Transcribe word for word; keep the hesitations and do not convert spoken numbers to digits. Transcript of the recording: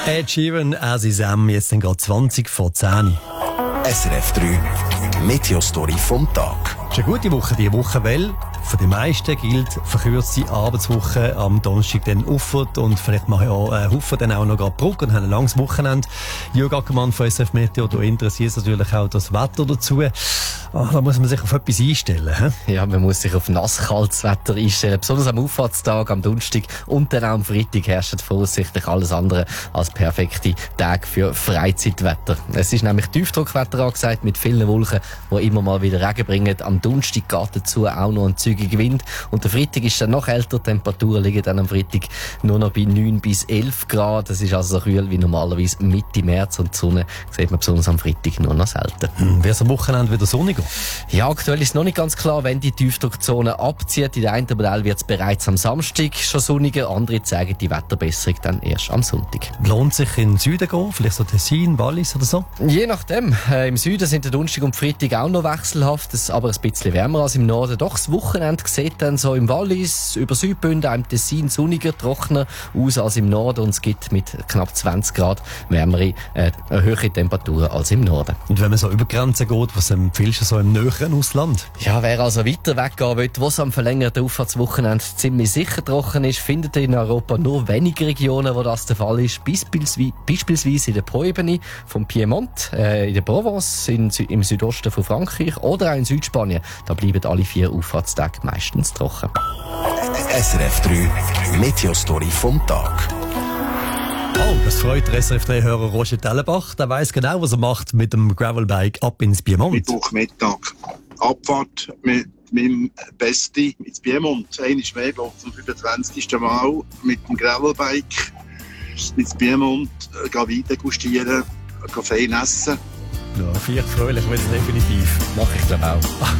Ed Sheeran, As is Am, jetzt dann gerade zwanzig vor zehn. S R F drei Meteostory vom Tag. Es ist eine gute Woche, diese Woche, weil für die meisten gilt verkürzte Arbeitswoche am Donnerstag dann Uffert und vielleicht machen ja äh, Haufen dann auch noch gerade Brücke und haben ein langes Wochenende. Jürg Ackermann von S R F Meteo, du interessierst natürlich auch das Wetter dazu. Ach, da muss man sich auf etwas einstellen. He? Ja, man muss sich auf nasskaltes Wetter einstellen. Besonders am Auffahrtstag, am Donnerstag und dann auch am Freitag herrscht voraussichtlich alles andere als perfekte Tage für Freizeitwetter. Es ist nämlich Tiefdruckwetter angesagt mit vielen Wolken, die immer mal wieder Regen bringen. Am Donnerstag geht dazu auch noch ein zügiger Wind. Und der Freitag ist dann noch älter. Die Temperaturen liegen dann am Freitag nur noch bei neun bis elf Grad. Es ist also so kühl wie normalerweise Mitte März. Und die Sonne sieht man besonders am Freitag nur noch selten. Hm, Wird es am Wochenende wieder sonniger? Ja, aktuell ist noch nicht ganz klar, wenn die Tiefdruckzone abzieht. In den einen Modell wird es bereits am Samstag schon sonniger. Andere zeigen die Wetterbesserung dann erst am Sonntag. Lohnt sich in den Süden gehen? Vielleicht so Tessin, Wallis oder so? Je nachdem. Äh, Im Süden sind der Donnerstag und Freitag auch noch wechselhaft, das aber ein bisschen wärmer als im Norden. Doch das Wochenende sieht dann so im Wallis, über Südbünden, im Tessin sonniger, trockener aus als im Norden. Und es gibt mit knapp zwanzig Grad wärmere, äh, höhere Temperaturen als im Norden. Und wenn man so über Grenzen geht, was empfiehlst du so im näheren Ausland? Ja, wer also weiter weggehen will, wo es am verlängerten Auffahrtswochenende ziemlich sicher trocken ist, findet in Europa nur wenige Regionen, wo das der Fall ist. Beispielsweise, beispielsweise in der Po-Ebene vom Piemont, äh, in der Provence, in, im Südosten von Frankreich oder auch in Südspanien. Da bleiben alle vier Auffahrtstage meistens trocken. S R F drei Meteostory vom Tag. Oh, das freut der S R F drei-Hörer Roger Tellenbach. Der weiss genau, was er macht mit dem Gravelbike ab ins Piemont. Mittwochmittag. Abfahrt mit meinem Besti ins Piemont. Einmal mehr, glaube ich, zum fünfundzwanzigsten Mal mit dem Gravelbike ins Piemont. Äh, gehen weiter gustieren, gehen fein essen. Ja, vielleicht fröhlich wird es definitiv. Mach ich glaube auch.